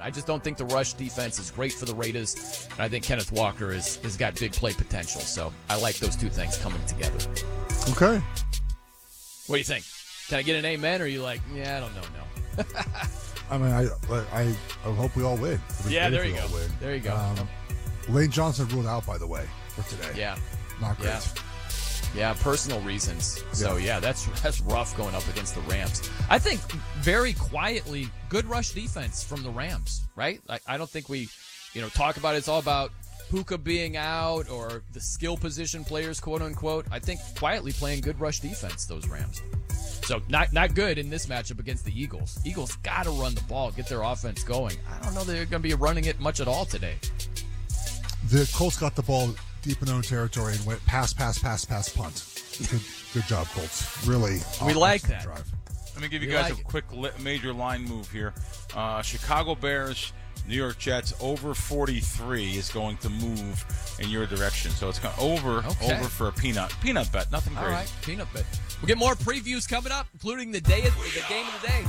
I just don't think the rush defense is great for the Raiders. And I think Kenneth Walker has got big play potential. So I like those two things coming together. Okay. What do you think? Can I get an amen, or are you like, yeah, I don't know, no? I mean, I hope we all win. Yeah, there you go. There you go. Lane Johnson ruled out, by the way, for today. Yeah. Not great. Yeah, personal reasons. So, yeah, that's rough going up against the Rams. I think very quietly, good rush defense from the Rams, right? I don't think we, talk about it. It's all about Puka being out or the skill position players, quote unquote. I think quietly playing good rush defense, those Rams. So not good in this matchup against the Eagles. Eagles got to run the ball, get their offense going. I don't know they're going to be running it much at all today. The Colts got the ball deep in their own territory and went pass, punt. Good job, Colts. Really. We like that. Drive. Let me give you guys a quick major line move here. Chicago Bears, New York Jets over 43 is going to move in your direction. So it's over for a peanut bet. Nothing crazy. All right, peanut bet. We'll get more previews coming up, including the game of the day.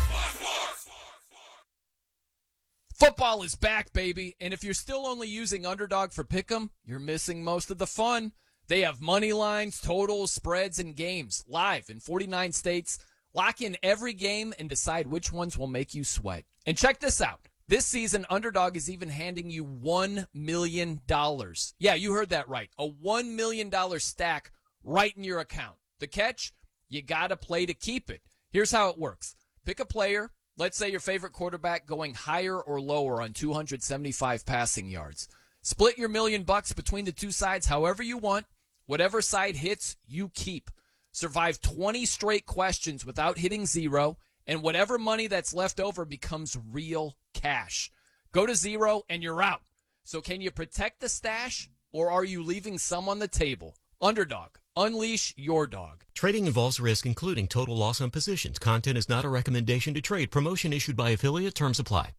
Football is back, baby. And if you're still only using Underdog for Pick'em, you're missing most of the fun. They have money lines, totals, spreads, and games live in 49 states. Lock in every game and decide which ones will make you sweat. And check this out. This season, Underdog is even handing you $1 million. Yeah, you heard that right. A $1 million stack right in your account. The catch? You got to play to keep it. Here's how it works. Pick a player. Let's say your favorite quarterback going higher or lower on 275 passing yards. Split your $1 million between the two sides however you want. Whatever side hits, you keep. Survive 20 straight questions without hitting zero, and whatever money that's left over becomes real cash. Go to zero and you're out. So can you protect the stash, or are you leaving some on the table? Underdog. Unleash your dog. Trading involves risk, including total loss on positions. Content is not a recommendation to trade. Promotion issued by affiliate. Terms apply.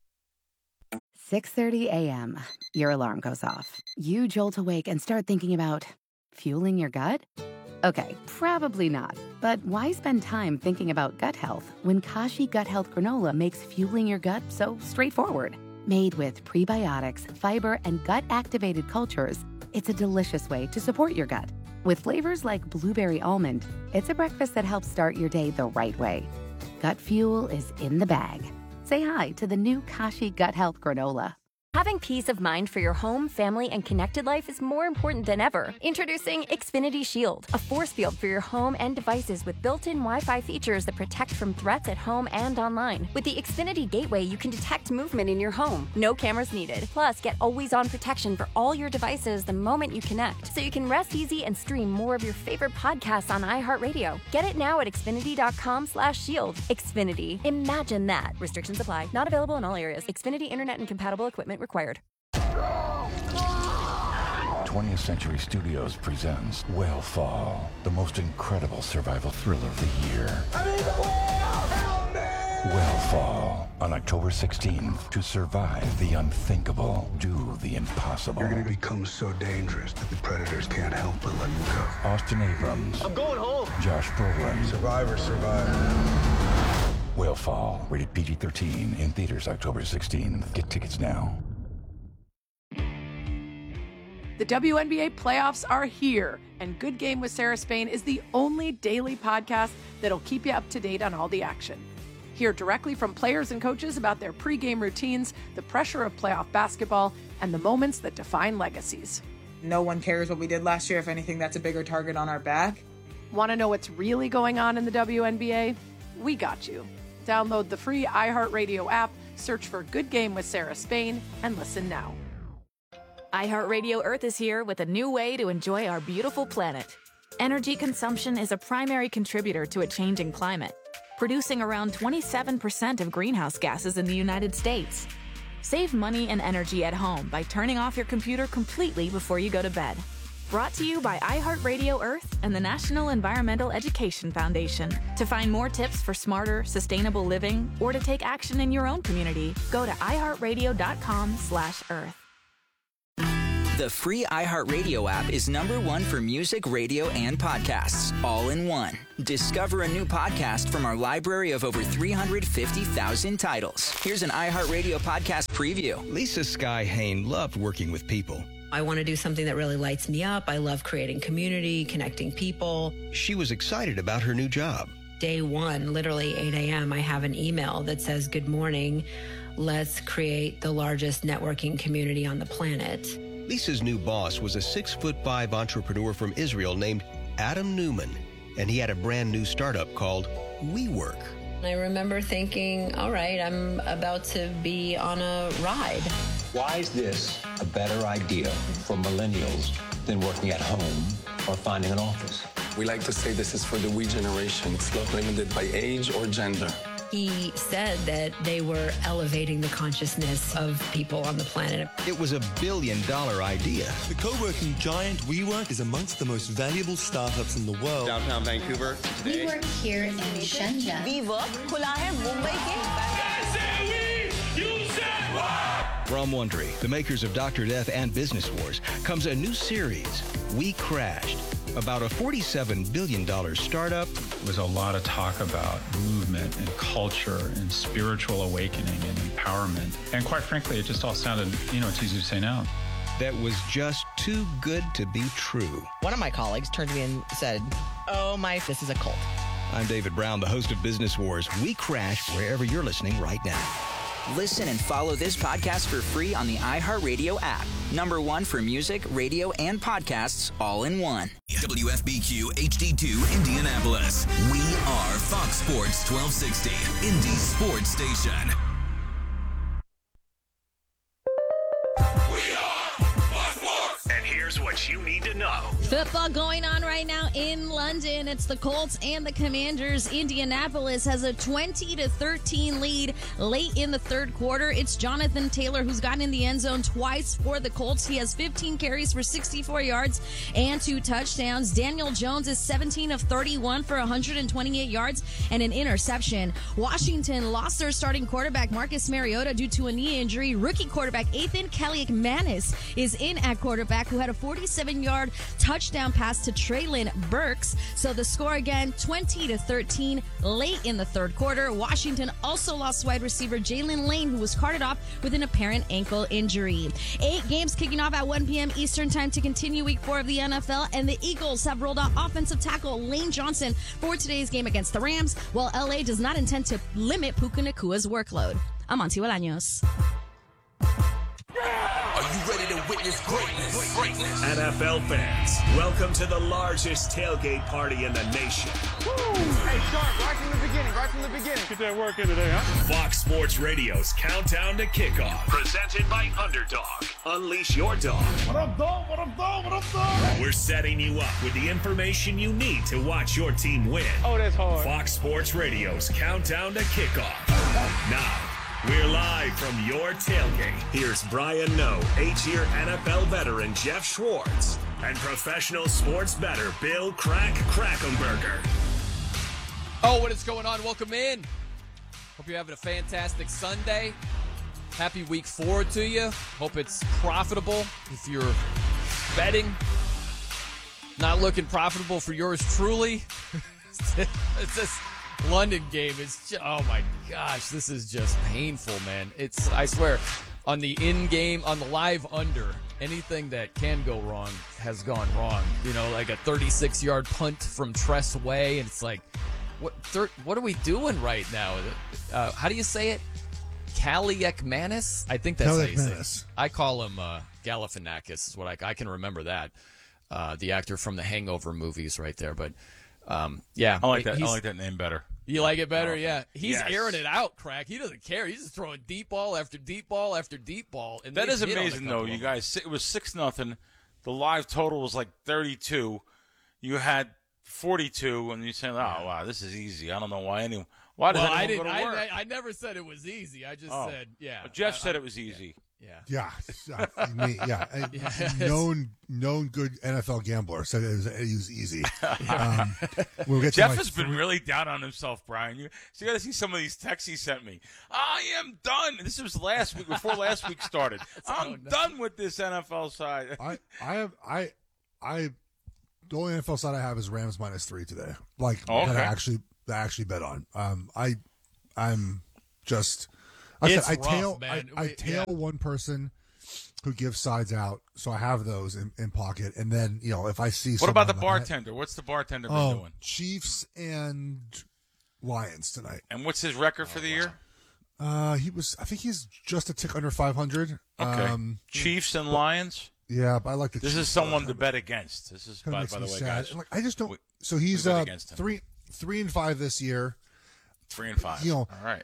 6:30 a.m. Your alarm goes off. You jolt awake and start thinking about fueling your gut? Okay, probably not. But why spend time thinking about gut health when Kashi Gut Health Granola makes fueling your gut so straightforward? Made with prebiotics, fiber, and gut-activated cultures, it's a delicious way to support your gut. With flavors like blueberry almond, it's a breakfast that helps start your day the right way. Gut fuel is in the bag. Say hi to the new Kashi Gut Health Granola. Having peace of mind for your home, family, and connected life is more important than ever. Introducing Xfinity Shield, a force field for your home and devices with built-in Wi-Fi features that protect from threats at home and online. With the Xfinity Gateway, you can detect movement in your home. No cameras needed. Plus, get always-on protection for all your devices the moment you connect, so you can rest easy and stream more of your favorite podcasts on iHeartRadio. Get it now at Xfinity.com/shield. Xfinity. Imagine that. Restrictions apply. Not available in all areas. Xfinity Internet and compatible equipment required. 20th Century Studios presents Whale the most incredible survival thriller of the year. Whale on October 16th. To survive the unthinkable, do the impossible. You're going to become so dangerous that the predators can't help but let you go. Austin Abrams. I'm going home. Josh Brolin. Survivors survive. Whale, rated PG-13, in theaters October 16th. Get tickets now. The WNBA playoffs are here, and Good Game with Sarah Spain is the only daily podcast that'll keep you up to date on all the action. Hear directly from players and coaches about their pregame routines, the pressure of playoff basketball, and the moments that define legacies. No one cares what we did last year. If anything, that's a bigger target on our back. Want to know what's really going on in the WNBA? We got you. Download the free iHeartRadio app, search for Good Game with Sarah Spain, and listen now. iHeartRadio Earth is here with a new way to enjoy our beautiful planet. Energy consumption is a primary contributor to a changing climate, producing around 27% of greenhouse gases in the United States. Save money and energy at home by turning off your computer completely before you go to bed. Brought to you by iHeartRadio Earth and the National Environmental Education Foundation. To find more tips for smarter, sustainable living, or to take action in your own community, go to iHeartRadio.com/Earth. The free iHeartRadio app is #1 for music, radio, and podcasts, all in one. Discover a new podcast from our library of over 350,000 titles. Here's an iHeartRadio podcast preview. Lisa Sky Hain loved working with people. I want to do something that really lights me up. I love creating community, connecting people. She was excited about her new job. Day one, literally 8 a.m., I have an email that says, "Good morning. Let's create the largest networking community on the planet." Lisa's new boss was a 6'5" entrepreneur from Israel named Adam Newman, and he had a brand new startup called WeWork. I remember thinking, all right, I'm about to be on a ride. Why is this a better idea for millennials than working at home or finding an office? We like to say this is for the we generation. It's not limited by age or gender. He said that they were elevating the consciousness of people on the planet. It was a $1 billion idea. The co-working giant WeWork is amongst the most valuable startups in the world. Downtown Vancouver today. We work here in Shenzhen. WeWork खुला है मुंबई के। From Wondery, the makers of Dr. Death and Business Wars, comes a new series, We Crashed, about a $47 billion startup. There was a lot of talk about movement and culture and spiritual awakening and empowerment. And quite frankly, it just all sounded, it's easy to say now. That was just too good to be true. One of my colleagues turned to me and said, this is a cult. I'm David Brown, the host of Business Wars. We Crashed wherever you're listening right now. Listen and follow this podcast for free on the iHeartRadio app. #1 for music, radio, and podcasts, all in one. WFBQ HD2 Indianapolis. We are Fox Sports 1260, Indy's sports station. And here's what you need to know. Football going on right now in London. It's the Colts and the Commanders. Indianapolis has a 20-13 lead late in the third quarter. It's Jonathan Taylor who's gotten in the end zone twice for the Colts. He has 15 carries for 64 yards and 2 touchdowns. Daniel Jones is 17 of 31 for 128 yards and an interception. Washington lost their starting quarterback Marcus Mariota due to a knee injury. Rookie quarterback Ethan Kaliakmanis is in at quarterback, who had a 47-yard touchdown pass to Treylon Burks. So the score again, 20-13 late in the third quarter. Washington also lost wide receiver Jalen Lane, who was carted off with an apparent ankle injury. 8 games kicking off at 1 p.m. Eastern time to continue week 4 of the NFL, and the Eagles have rolled out offensive tackle Lane Johnson for today's game against the Rams, while LA does not intend to limit Puka Nakua's workload. I'm Monty Bolaños. Are you ready to witness greatness? NFL fans, welcome to the largest tailgate party in the nation. Woo! Hey, Sharp, right from the beginning. Get that work in today, huh? Fox Sports Radio's Countdown to Kickoff, presented by Underdog. Unleash your dog. What up, dog? What up, dog? What up, dog? We're setting you up with the information you need to watch your team win. Oh, that's hard. Fox Sports Radio's Countdown to Kickoff. Now, we're live from your tailgate. Here's Brian Noe, 8-year NFL veteran Jeff Schwartz, and professional sports bettor Bill Krackomberger. Oh, what is going on? Welcome in. Hope you're having a fantastic Sunday. Happy week 4 to you. Hope it's profitable if you're betting. Not looking profitable for yours truly. It's this London game is just, oh my gosh, this is just painful, man. It's, I swear, on the in-game, on the live under, anything that can go wrong has gone wrong. Like a 36-yard punt from Tress Way, and it's like, what are we doing right now? How do you say it? Kaliakmanis? I think that's how you say it. I call him Galifianakis is what I can remember that. The actor from the Hangover movies right there, but yeah. I like that name better. You like it better? Yeah. He's airing it out, Crack. He doesn't care. He's just throwing deep ball after deep ball after deep ball. And that is amazing, though, you guys. It was 6-0. The live total was like 32. You had 42, and you said, "Oh, wow, this is easy." I don't know why anyone. Why does anyone go to work? I never said it was easy. I just said, yeah. But Jeff said it was easy. Yeah. Known good NFL gambler. So it was easy. Jeff has been really down on himself, Brian. So you got to see some of these texts he sent me. I am done. This was last week, before last week started. I'm done with this NFL side. The only NFL side I have is Rams -3 today. That I actually bet on. I'm just. I tail one person who gives sides out, so I have those in pocket. And then, if I see what about the bartender? What's the bartender been doing? Chiefs and Lions tonight. And what's his record for the year? I think he's just a tick under 500. Okay. Chiefs and Lions? Yeah, but I like the Chiefs. This is someone to bet against. This is, by the way, sad. guys. I just don't. So he's 3-5 this year. 3-5. All right.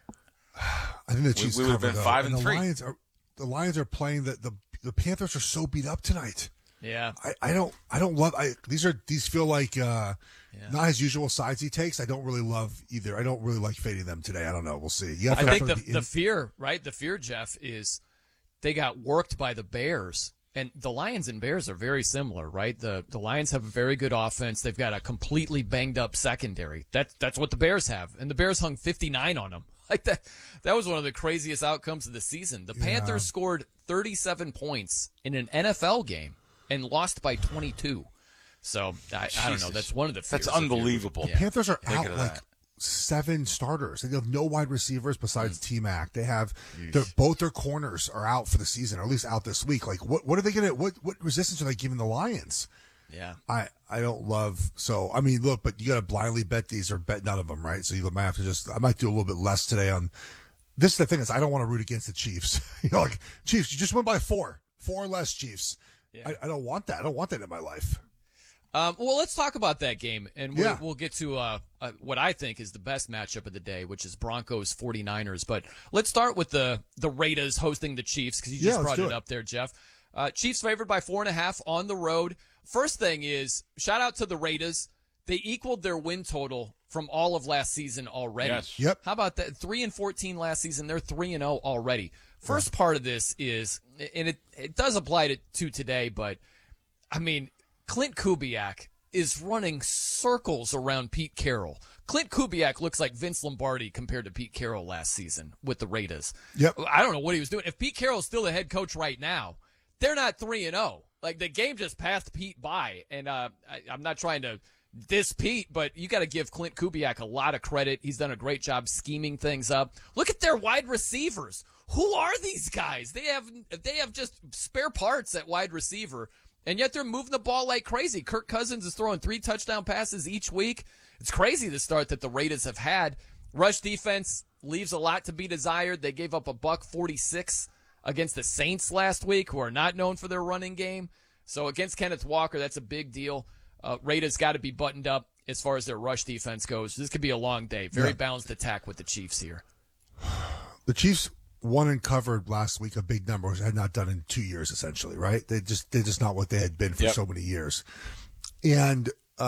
I think the Chiefs. We would have been 5-3. The Lions are playing the Panthers are so beat up tonight. Yeah. I don't love. These feel like not his usual sides he takes. I don't really love either. I don't really like fading them today. I don't know. We'll see. I think the fear, right? The fear, Jeff, is they got worked by the Bears. And the Lions and Bears are very similar, right? The Lions have a very good offense. They've got a completely banged up secondary. That's what the Bears have. And the Bears hung 59 on them. Like that was one of the craziest outcomes of the season. The Panthers scored 37 points in an NFL game and lost by 22. So I don't know. That's one of the fears. That's unbelievable. The Panthers are out 7 starters. They have no wide receivers besides T-Mac. They have both their corners are out for the season, or at least out this week. Like what are they gonna what resistance are they giving the Lions? Yeah. I don't love so I mean look, but you gotta blindly bet these or bet none of them, right? So you might have to I might do a little bit less today on this. The thing is I don't want to root against the Chiefs. Like Chiefs, you just went by 4 or less, Chiefs. Yeah. I don't want that. I don't want that in my life. Well, let's talk about that game, and we'll get to what I think is the best matchup of the day, which is Broncos 49ers. But let's start with the Raiders hosting the Chiefs, because you just brought it up there, Jeff. Chiefs favored by 4.5 on the road. First thing is, shout out to the Raiders. They equaled their win total from all of last season already. Yes. Yep. How about that? 3-14 last season. They're 3-0 already. First part of this is, and it does apply to today, but I mean, Clint Kubiak is running circles around Pete Carroll. Clint Kubiak looks like Vince Lombardi compared to Pete Carroll last season with the Raiders. Yep. I don't know what he was doing. If Pete Carroll's still the head coach right now, they're not 3-0. Like, the game just passed Pete by. And I'm not trying to diss Pete, but you got to give Clint Kubiak a lot of credit. He's done a great job scheming things up. Look at their wide receivers. Who are these guys? They have just spare parts at wide receiver. And yet they're moving the ball like crazy. Kirk Cousins is throwing 3 touchdown passes each week. It's crazy the start that the Raiders have had. Rush defense leaves a lot to be desired. They gave up $146 against the Saints last week, who are not known for their running game. So against Kenneth Walker, that's a big deal. Raiders got to be buttoned up as far as their rush defense goes. This could be a long day. Very balanced attack with the Chiefs here. The Chiefs won and covered last week a big number, which they had not done in 2 years, essentially, right? They're just not what they had been for so many years. And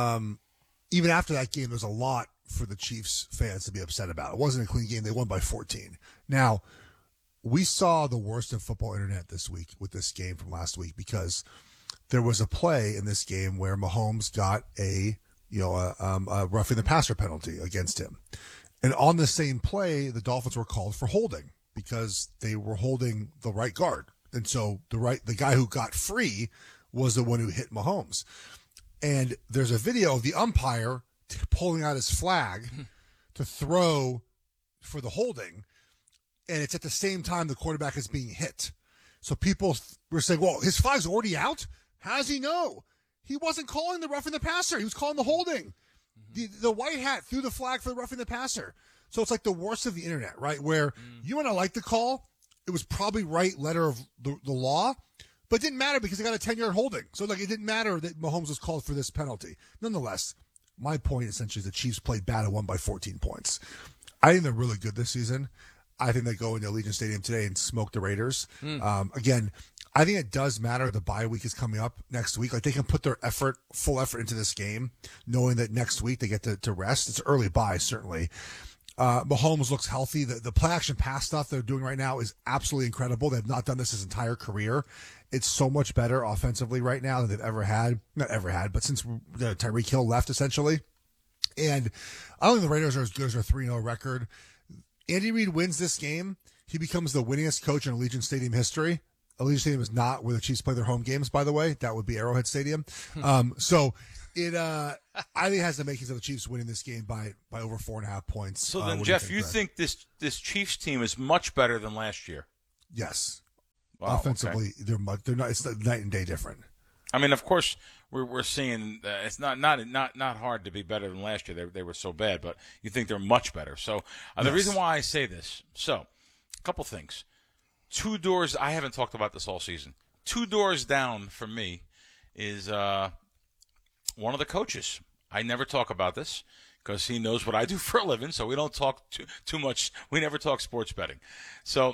even after that game, there's a lot for the Chiefs fans to be upset about. It wasn't a clean game. They won by 14. Now, we saw the worst in football internet this week with this game from last week, because there was a play in this game where Mahomes got a roughing the passer penalty against him. And on the same play, the Dolphins were called for holding, because they were holding the right guard. And so the guy who got free was the one who hit Mahomes. And there's a video of the umpire pulling out his flag to throw for the holding. And it's at the same time the quarterback is being hit. So people were saying, well, his flag's already out? How does he know? He wasn't calling the roughing the passer. He was calling the holding. The white hat threw the flag for the roughing the passer. So it's like the worst of the internet, right? Where you and I like the call. It was probably right letter of the law, but it didn't matter because they got a 10-yard holding. So like it didn't matter that Mahomes was called for this penalty. Nonetheless, my point essentially is the Chiefs played bad and won by 14 points. I think they're really good this season. I think they go into Allegiant Stadium today and smoke the Raiders. Again, I think it does matter. The bye week is coming up next week. Like, they can put their full effort into this game, knowing that next week they get to rest. It's early bye, certainly. Mahomes looks healthy. The play action pass stuff they're doing right now is absolutely incredible. They've not done this his entire career. It's so much better offensively right now than they've ever had. Not ever had, but since Tyreek Hill left, essentially. And I don't think the Raiders are as good as their 3-0 record. Andy Reid wins this game. He becomes the winningest coach in Allegiant Stadium history. Allegiant Stadium is not where the Chiefs play their home games, by the way. That would be Arrowhead Stadium. So it, I think it has the makings of the Chiefs winning this game by over 4.5 points. So then, Jeff, you think this Chiefs team is much better than last year? Yes. Wow, offensively, they're not. It's night and day different. I mean, of course, we're seeing it's not hard to be better than last year. They were so bad, but you think they're much better. So the reason why I say this, a couple things. 2 doors. I haven't talked about this all season. 2 doors down from me is one of the coaches. I never talk about this because he knows what I do for a living, so we don't talk too much. We never talk sports betting. So,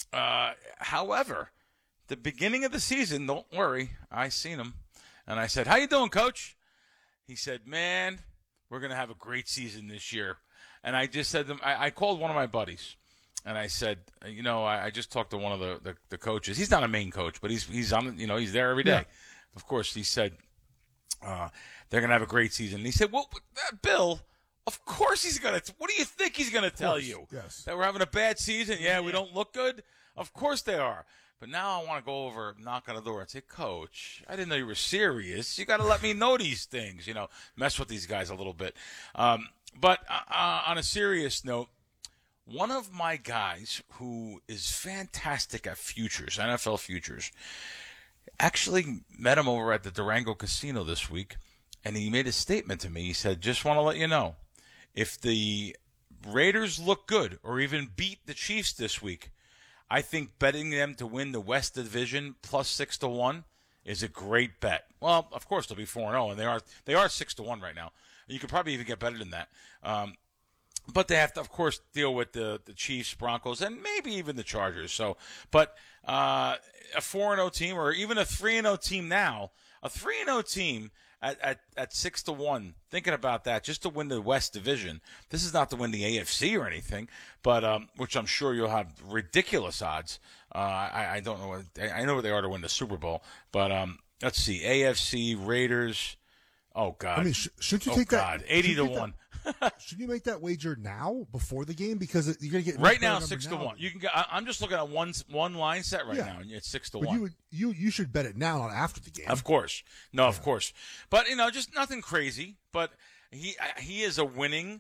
however, the beginning of the season, don't worry, I seen him, and I said, "How you doing, Coach?" He said, "Man, we're gonna have a great season this year." And I just said to him, I called one of my buddies. And I said, I just talked to one of the coaches. He's not a main coach, but he's on. He's there every day. Yeah. Of course, he said they're gonna have a great season. And he said, "Well, Bill, of course he's gonna. What do you think he's gonna tell you? Yes. That we're having a bad season? Yeah, we don't look good. Of course they are. But now I want to go over, knock on the door, and say, Coach, I didn't know you were serious. You got to let me know these things. Mess with these guys a little bit. But on a serious note." One of my guys who is fantastic at futures, NFL futures, actually met him over at the Durango Casino this week, and he made a statement to me. He said, "Just want to let you know, if the Raiders look good or even beat the Chiefs this week, I think betting them to win the West Division plus 6-1 is a great bet." Well, of course they'll be 4-0, and they are 6-1 right now. You could probably even get better than that. But they have to, of course, deal with the Chiefs, Broncos, and maybe even the Chargers. So, but a 4-0 team, or even a 3-0 team now, a 3-0 team at 6-1. Thinking about that, just to win the West Division. This is not to win the AFC or anything, but which I'm sure you'll have ridiculous odds. I don't know. I know what they are to win the Super Bowl, but let's see, AFC Raiders. Oh God! I mean, should you take that? 80-1. Should you make that wager now before the game, because you're going to get right now 6-1? You can get. I'm just looking at one line set right now, and it's 6-1. But you should bet it now, not after the game. Of course, of course. But just nothing crazy. But he is a winning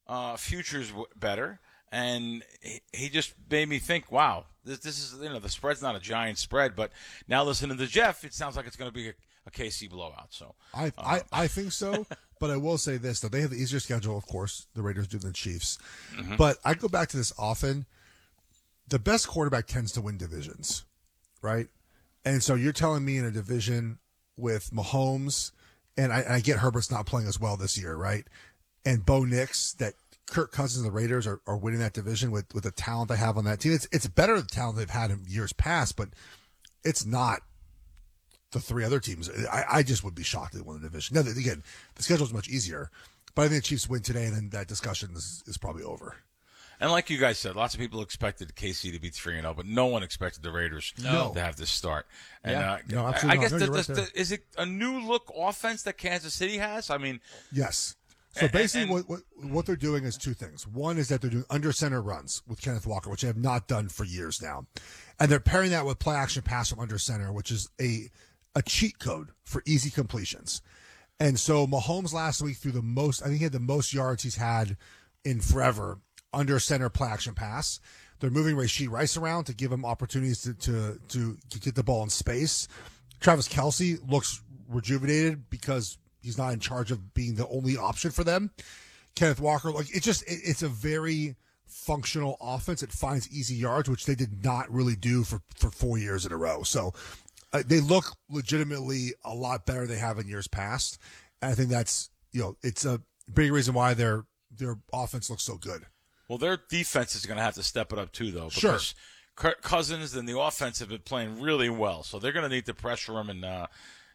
futures better, and he just made me think, wow, this is the spread's not a giant spread, but now listening to Jeff, it sounds like it's going to be a KC blowout. So I think so. But I will say this, though. They have the easier schedule, of course, the Raiders do, than the Chiefs. Mm-hmm. But I go back to this often. The best quarterback tends to win divisions, right? And so you're telling me in a division with Mahomes, and I get Herbert's not playing as well this year, right? And Bo Nix, that Kirk Cousins and the Raiders are winning that division with the talent they have on that team. It's better than the talent they've had in years past, but it's not the 3 other teams. I just would be shocked if they won the division. Now, again, the schedule is much easier, but I think the Chiefs win today, and then that discussion is probably over. And like you guys said, lots of people expected KC to be 3-0, but no one expected the Raiders to have this start. And, no, absolutely I guess right is it a new look offense that Kansas City has? I mean, yes. So basically, what they're doing is 2 things. One is that they're doing under center runs with Kenneth Walker, which they have not done for years now, and they're pairing that with play action pass from under center, which is a cheat code for easy completions. And so Mahomes last week threw I think he had the most yards he's had in forever under center play action pass. They're moving Rashee Rice around to give him opportunities to get the ball in space. Travis Kelce looks rejuvenated because he's not in charge of being the only option for them. Kenneth Walker, it's a very functional offense. It finds easy yards, which they did not really do for 4 years in a row. So they look legitimately a lot better than they have in years past. And I think that's, it's a big reason why their offense looks so good. Well, their defense is going to have to step it up too, though. Sure. Because Kirk Cousins and the offense have been playing really well. So they're going to need to pressure him. And,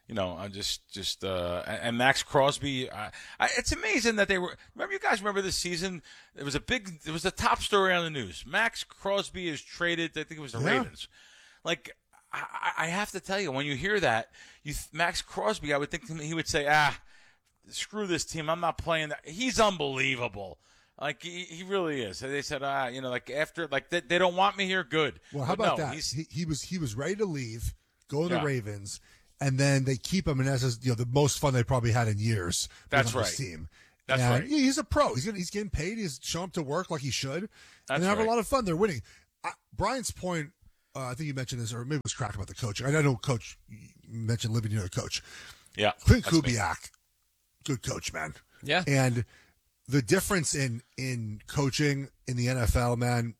And Max Crosby. It's amazing that they were. Remember, you guys remember this season? It was a top story on the news. Max Crosby is traded. I think it was the Ravens. Like, I have to tell you, when you hear that, Max Crosby, I would think he would say, screw this team. I'm not playing that. He's unbelievable. Like, he really is. They said, they don't want me here. Good. Well, how about that? He was ready to leave, go to the Ravens. And then they keep him, and that's the most fun they probably had in years. That's right. This team. That's right. He's a pro. He's getting paid. He's showing up to work like he should. That's and they have a lot of fun. They're winning. Brian's point, I think you mentioned this, or maybe it was Crack about the coach. I know Coach mentioned living near the coach. Yeah. Clint Kubiak, good coach, man. Yeah. And the difference in coaching in the NFL, man,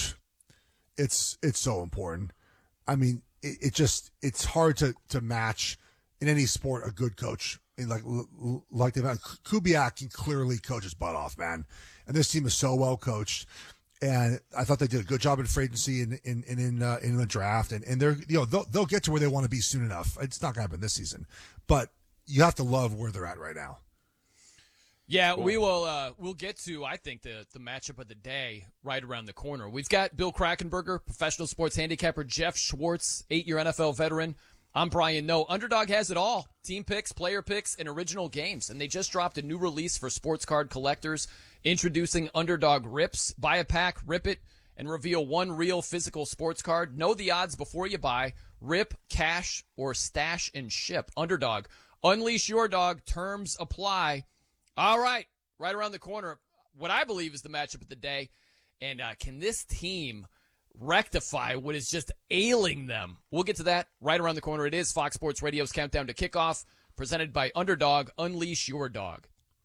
it's so important. I mean, it's hard to match in any sport a good coach. And like they've had Kubiak can clearly coach his butt off, man. And this team is so well coached. And I thought they did a good job in free agency and in the draft. And they're they'll get to where they want to be soon enough. It's not gonna happen this season, but you have to love where they're at right now. Yeah, we will. We'll get to, I think, the matchup of the day right around the corner. We've got Bill Krackomberger, professional sports handicapper, Jeff Schwartz, 8-year NFL veteran. I'm Brian Noe. Underdog has it all: team picks, player picks, and original games. And they just dropped a new release for sports card collectors, introducing Underdog Rips. Buy a pack, rip it, and reveal one real physical sports card. Know the odds before you buy. Rip, cash, or stash and ship. Underdog. Unleash your dog. Terms apply. All right, right around the corner, what I believe is the matchup of the day. And can this team rectify what is just ailing them? We'll get to that right around the corner. It is Fox Sports Radio's Countdown to Kickoff, presented by Underdog. Unleash your dog.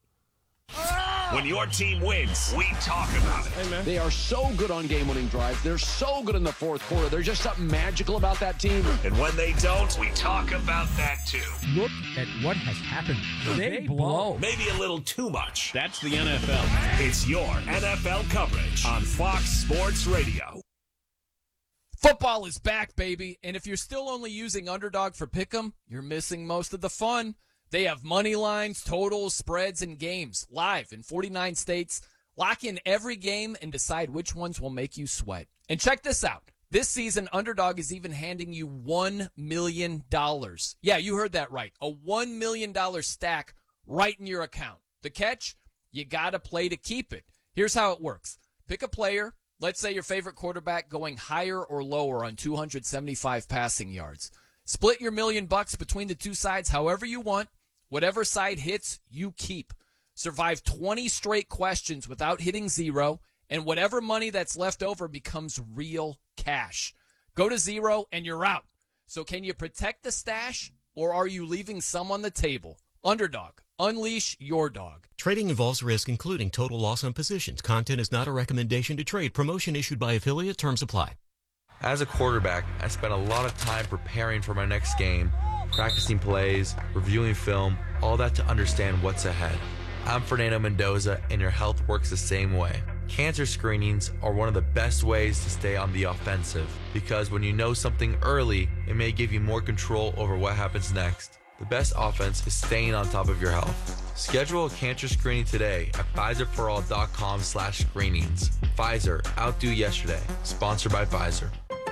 When your team wins, we talk about it. Hey, man. They are so good on game-winning drives. They're so good in the fourth quarter. There's just something magical about that team. And when they don't, we talk about that too. Look at what has happened. They blow. Maybe a little too much. That's the NFL. It's your NFL coverage on Fox Sports Radio. Football is back, baby. And if you're still only using Underdog for Pick'em, you're missing most of the fun. They have money lines, totals, spreads, and games live in 49 states. Lock in every game and decide which ones will make you sweat. And check this out. This season, Underdog is even handing you $1 million. Yeah, you heard that right. A $1 million stack right in your account. The catch? You got to play to keep it. Here's how it works. Pick a player. Let's say your favorite quarterback going higher or lower on 275 passing yards. Split your $1 million between the two sides however you want. Whatever side hits, you keep. Survive 20 straight questions without hitting zero, and whatever money that's left over becomes real cash. Go to zero, and you're out. So can you protect the stash, or are you leaving some on the table? Underdog. Unleash your dog. Trading involves risk, including total loss on positions. Content is not a recommendation to trade. Promotion issued by affiliate. Terms apply. As a quarterback, I spent a lot of time preparing for my next game, practicing plays, reviewing film, all that to understand what's ahead. I'm Fernando Mendoza, and your health works the same way. Cancer screenings are one of the best ways to stay on the offensive, because when you know something early, it may give you more control over what happens next. The best offense is staying on top of your health. Schedule a cancer screening today at PfizerForAll.com/screenings. Pfizer, outdo yesterday. Sponsored by Pfizer.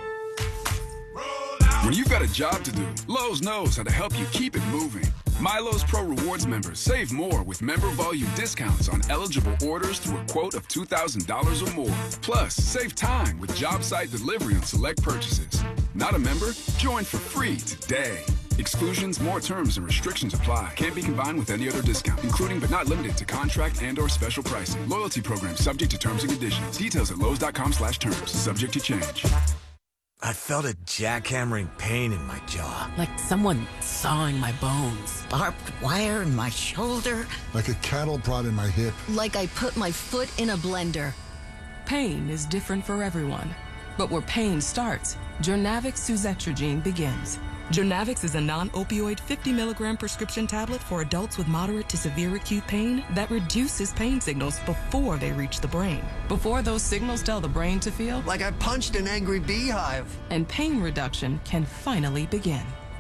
When you've got a job to do, Lowe's knows how to help you keep it moving. MyLowe's Pro Rewards members save more with member volume discounts on eligible orders through a quote of $2,000 or more. Plus, save time with job site delivery on select purchases. Not a member? Join for free today. Exclusions, more terms, and restrictions apply. Can't be combined with any other discount, including but not limited to contract and/or special pricing. Loyalty program subject to terms and conditions. Details at Lowe's.com/terms. Subject to change. I felt a jackhammering pain in my jaw. Like someone sawing my bones. Barbed wire in my shoulder. Like a cattle prod in my hip. Like I put my foot in a blender. Pain is different for everyone. But where pain starts, Journavx Suzetrigine begins. Journavx is a non-opioid 50-milligram prescription tablet for adults with moderate to severe acute pain that reduces pain signals before they reach the brain. Before those signals tell the brain to feel like I punched an angry beehive. And pain reduction can finally begin.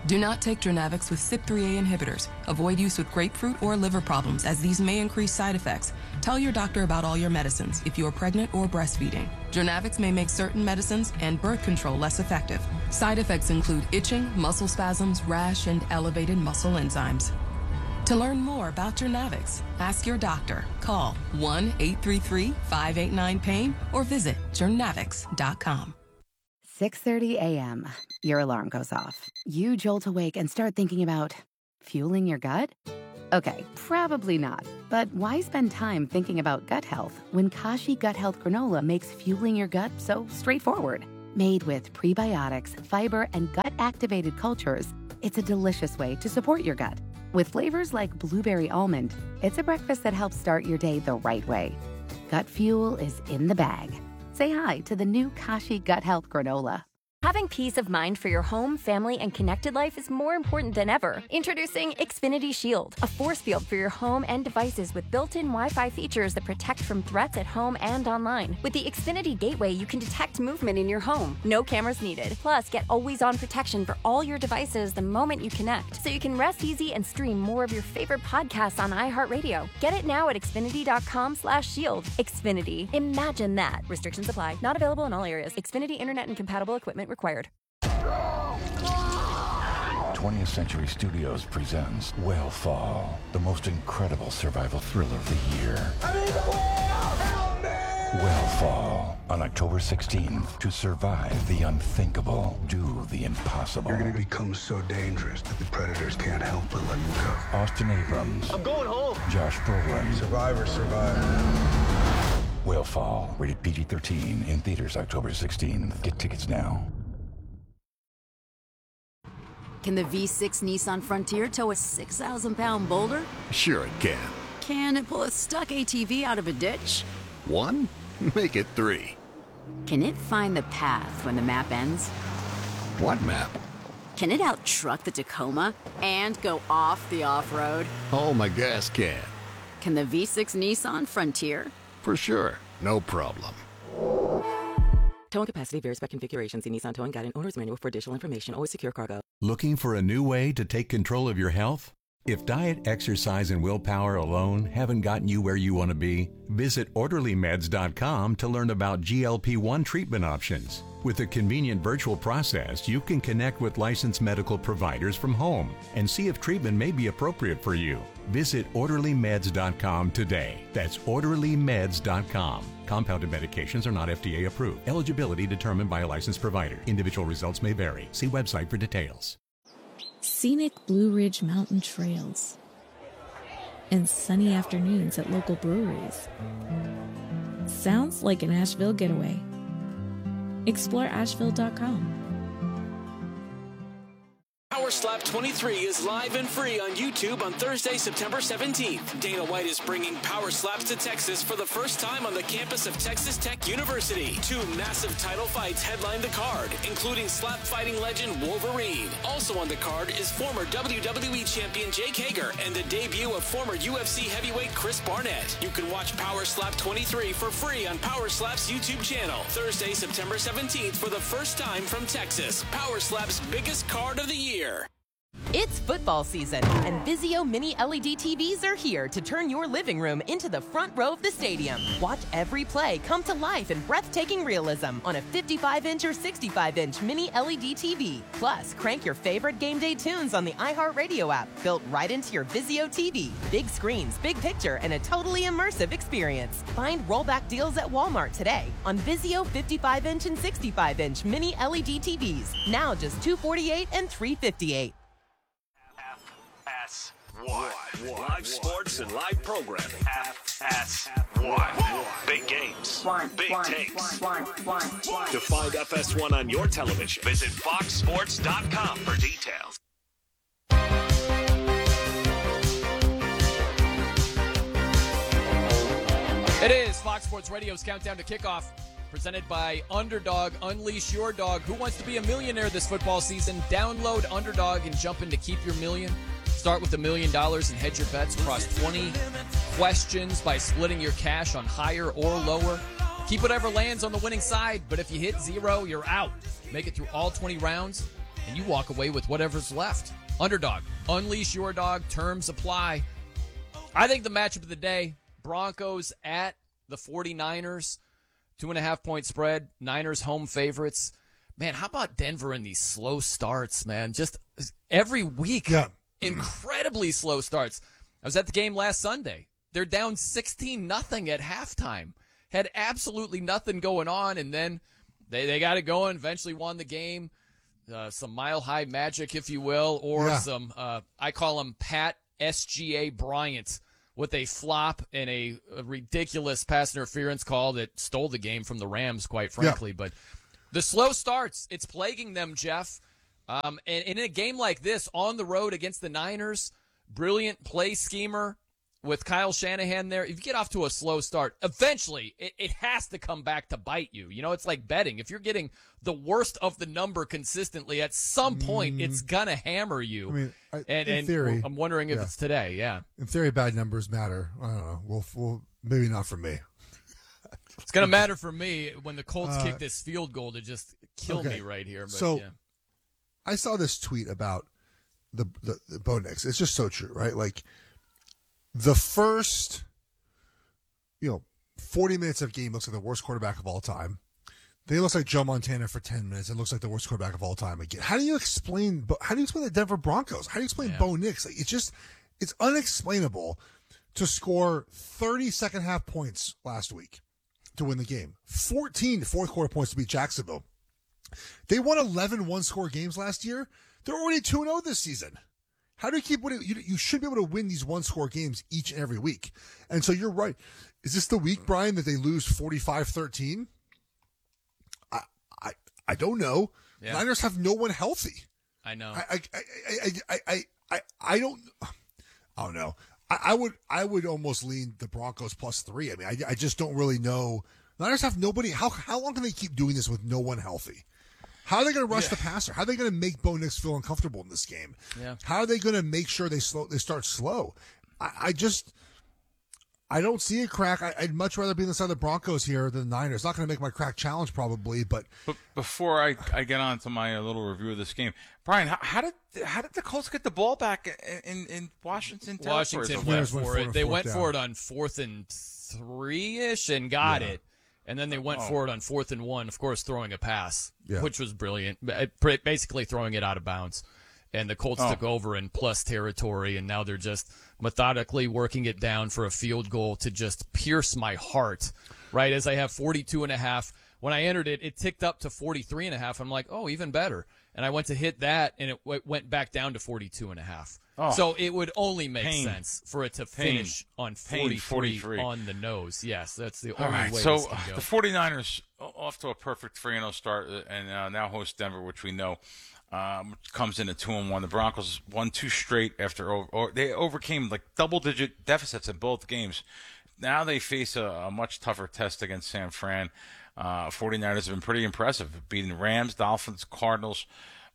Do not take Jurnavix with CYP3A inhibitors. Avoid use with grapefruit or liver problems, as these may increase side effects. Tell your doctor about all your medicines if you are pregnant or breastfeeding. Jurnavix may make certain medicines and birth control less effective. Side effects include itching, muscle spasms, rash, and elevated muscle enzymes. To learn more about Jurnavix, ask your doctor. Call 1-833-589-PAIN or visit jurnavix.com. 6:30 a.m. Your alarm goes off. You jolt awake and start thinking about fueling your gut? Okay, probably not. But why spend time thinking about gut health when Kashi Gut Health Granola makes fueling your gut so straightforward? Made with prebiotics, fiber, and gut-activated cultures, it's a delicious way to support your gut. With flavors like blueberry almond, it's a breakfast that helps start your day the right way. Gut fuel is in the bag. Say hi to the new Kashi Gut Health Granola. Having peace of mind for your home, family, and connected life is more important than ever. Introducing Xfinity Shield, a force field for your home and devices with built-in Wi-Fi features that protect from threats at home and online. With the Xfinity Gateway, you can detect movement in your home. No cameras needed. Plus, get always-on protection for all your devices the moment you connect, so you can rest easy and stream more of your favorite podcasts on iHeartRadio. Get it now at Xfinity.com/shield. Xfinity. Imagine that. Restrictions apply. Not available in all areas. Xfinity Internet and compatible equipment required. 20th Century Studios presents Whale the most incredible survival thriller of the year. Whale on October 16th. To survive the unthinkable, do the impossible. You're going to become so dangerous that the predators can't help but let you go. Austin Abrams. I'm going home. Josh Brolin. Survivor. Whale, rated PG-13, in theaters October 16th. Get tickets now. Can the V6 Nissan Frontier tow a 6,000-pound boulder? Sure it can. Can it pull a stuck ATV out of a ditch? 1? Make it 3. Can it find the path when the map ends? What map? Can it out-truck the Tacoma and go off the off-road? Oh, my gas can. Can the V6 Nissan Frontier? For sure. No problem. Towing capacity varies by configuration. See Nissan Towing Guide and Owner's Manual for additional information. Always secure cargo. Looking for a new way to take control of your health? If diet, exercise, and willpower alone haven't gotten you where you want to be, visit OrderlyMeds.com to learn about GLP-1 treatment options. With a convenient virtual process, you can connect with licensed medical providers from home and see if treatment may be appropriate for you. Visit OrderlyMeds.com today. That's OrderlyMeds.com. Compounded medications are not FDA approved. Eligibility determined by a licensed provider. Individual results may vary. See website for details. Scenic Blue Ridge Mountain trails and sunny afternoons at local breweries. Sounds like an Asheville getaway. Explore Asheville.com. Power Slap 23 is live and free on YouTube on Thursday, September 17th. Dana White is bringing Power Slaps to Texas for the first time on the campus of Texas Tech University. 2 massive title fights headline the card, including slap fighting legend Wolverine. Also on the card is former WWE champion Jake Hager and the debut of former UFC heavyweight Chris Barnett. You can watch Power Slap 23 for free on Power Slap's YouTube channel. Thursday, September 17th for the first time from Texas. Power Slap's biggest card of the year. It's football season, and Vizio Mini LED TVs are here to turn your living room into the front row of the stadium. Watch every play come to life in breathtaking realism on a 55-inch or 65-inch Mini LED TV. Plus, crank your favorite game day tunes on the iHeartRadio app, built right into your Vizio TV. Big screens, big picture, and a totally immersive experience. Find rollback deals at Walmart today on Vizio 55-inch and 65-inch Mini LED TVs. Now just $248 and $358. FS1. Live sports and live programming. FS1. Big games. Big takes. To find FS1 on your television, visit foxsports.com for details. It is Fox Sports Radio's Countdown to Kickoff, presented by Underdog. Unleash your dog. Who wants to be a millionaire this football season? Download Underdog and jump in to keep your million. Start with $1 million and hedge your bets across 20 questions by splitting your cash on higher or lower. Keep whatever lands on the winning side, but if you hit 0, you're out. Make it through all 20 rounds. and you walk away with whatever's left. Underdog. Unleash your dog. Terms apply. I think the matchup of the day, Broncos at the 49ers. 2.5-point spread. Niners home favorites. Man, how about Denver in these slow starts, man? Just every week, incredibly slow starts. I was at the game last Sunday. They're down 16-0 at halftime. Had absolutely nothing going on, and then they got it going, eventually won the game. Some mile-high magic, if you will, or some, I call him Pat SGA Bryant with a flop and a ridiculous pass interference call that stole the game from the Rams, quite frankly. But the slow starts, it's plaguing them, Jeff. And in a game like this, on the road against the Niners, brilliant play schemer with Kyle Shanahan there. If you get off to a slow start, eventually it has to come back to bite you. You know, it's like betting. If you're getting the worst of the number consistently, at some point it's going to hammer you. I mean, in theory, I'm wondering if it's today, In theory, bad numbers matter. I don't know. We'll maybe not for me. It's going to matter for me when the Colts kick this field goal to just kill me right here. But, so I saw this tweet about the Bo Nix. It's just so true, right? Like, the first, 40 minutes of game looks like the worst quarterback of all time. Then it looks like Joe Montana for 10 minutes. It looks like the worst quarterback of all time again. How do you explain the Denver Broncos? How do you explain Bo Nix? Like, it's unexplainable to score 30 second half points last week to win the game. 14 fourth quarter points to beat Jacksonville. They won 11 one-score games last year. They're already 2-0 this season. How do you keep winning? You should be able to win these one-score games each and every week. And so you're right. Is this the week, Brian, that they lose 45-13? I don't know. Yeah. Niners have no one healthy. I know. I don't know. I would almost lean the Broncos +3. I mean, I just don't really know. Niners have nobody. How long can they keep doing this with no one healthy? How are they going to rush the passer? How are they going to make Bo Nix feel uncomfortable in this game? Yeah. How are they going to make sure they start slow? I don't see a crack. I'd much rather be on the side of the Broncos here than the Niners. Not going to make my crack challenge probably, but before I get on to my little review of this game, Brian, how did the Colts get the ball back in Washington? Washington went for it. They went for it on 4th and 3-ish and got it. And then they went for it on 4th and 1, of course, throwing a pass, which was brilliant, basically throwing it out of bounds. And the Colts took over in plus territory, and now they're just methodically working it down for a field goal to just pierce my heart, right? As I have 42.5. When I entered it, it ticked up to 43.5. I'm like, oh, even better. And I went to hit that, and it went back down to 42.5. Oh, so it would only make sense for it to finish on 43 on the nose. Yes, that's the only way so this can go. The 49ers off to a perfect 3-0 start and now host Denver, which we know comes in at 2-1. The Broncos won 2 straight after they overcame like double-digit deficits in both games. Now they face a much tougher test against San Fran. 49ers have been pretty impressive, beating Rams, Dolphins, Cardinals.